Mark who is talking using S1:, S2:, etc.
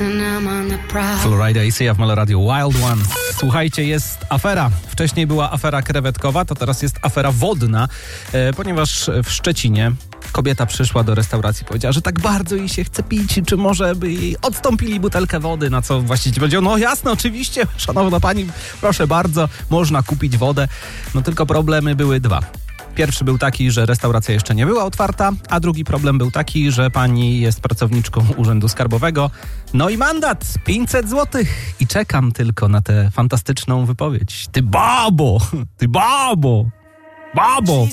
S1: Florida i Sia w Meloradiu Wild One. Słuchajcie, jest afera. Wcześniej była afera krewetkowa, to teraz jest afera wodna, ponieważ w Szczecinie kobieta przyszła do restauracji i powiedziała, że tak bardzo jej się chce pić, czy może by jej odstąpili butelkę wody, na co właściciel powiedział, no jasne, oczywiście, szanowna pani, proszę bardzo, można kupić wodę. No tylko problemy były dwa. Pierwszy był taki, że restauracja jeszcze nie była otwarta, a drugi problem był taki, że pani jest pracowniczką Urzędu Skarbowego. No i mandat 500 zł. I czekam tylko na tę fantastyczną wypowiedź. Ty babo! Ty babo! Babo!